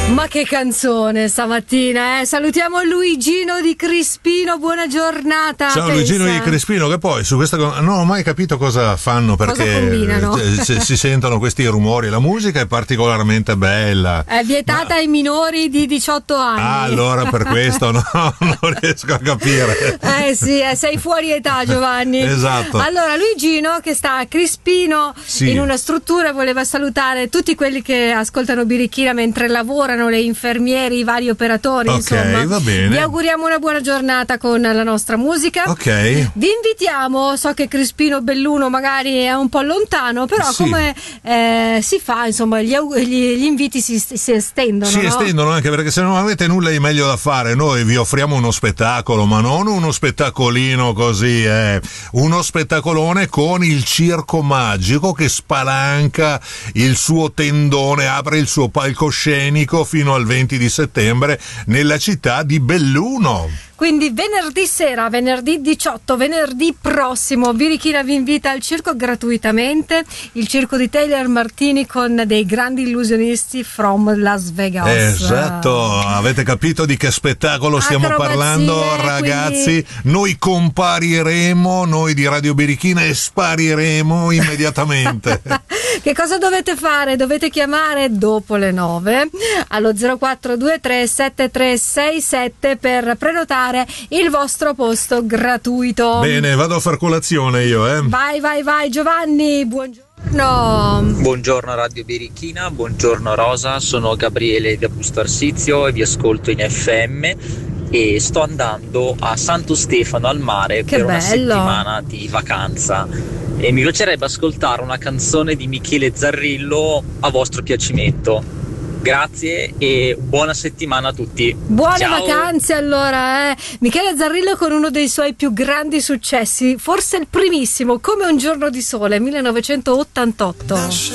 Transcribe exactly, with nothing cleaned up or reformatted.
Ma che canzone stamattina, eh? Salutiamo Luigino di Crispino, buona giornata. Ciao pensa. Luigino di Crispino, che poi su questa non ho mai capito cosa fanno, perché cosa si, si sentono questi rumori, la musica è particolarmente bella. È vietata Ma... ai minori di diciotto anni. Ah, allora per questo no, non riesco a capire. Eh sì, eh, sei fuori età, Giovanni. Esatto. Allora Luigino, che sta a Crispino, sì, in una struttura, voleva salutare tutti quelli che ascoltano Birichina mentre lavorano, le infermieri, i vari operatori, ok, insomma. Va bene. Vi auguriamo una buona giornata con la nostra musica. Ok. Vi invitiamo, so che Crispino Belluno magari è un po' lontano, però sì, come eh, si fa, insomma, gli, gli, gli inviti si, si estendono. Si no? estendono anche perché se non avete nulla di meglio da fare, noi vi offriamo uno spettacolo, ma non uno spettacolino così, eh. Uno spettacolone con il circo magico che spalanca il suo tendone, apre il suo palcoscenico fino al venti di settembre nella città di Belluno. Quindi venerdì sera, venerdì diciotto, venerdì prossimo, Birichina vi invita al circo gratuitamente, il circo di Taylor Martini con dei grandi illusionisti from Las Vegas. Esatto, avete capito di che spettacolo stiamo Acrobazie, parlando, ragazzi? quindi... Noi compariremo, noi di Radio Birichina, e spariremo immediatamente. Che cosa dovete fare? Dovete chiamare dopo le nove allo zero quattro due tre sette tre sei sette per prenotare il vostro posto gratuito. Bene, vado a far colazione io, eh. Vai, vai, vai, Giovanni, buongiorno. Buongiorno Radio Birichina, buongiorno Rosa, sono Gabriele da Busto Arsizio e vi ascolto in F M e sto andando a Santo Stefano al mare che per bello. Una settimana di vacanza e mi piacerebbe ascoltare una canzone di Michele Zarrillo a vostro piacimento. Grazie e buona settimana a tutti. Buone Ciao. Vacanze allora, eh. Michele Zarrillo con uno dei suoi più grandi successi, forse il primissimo, Come un giorno di sole, millenovecentottantotto.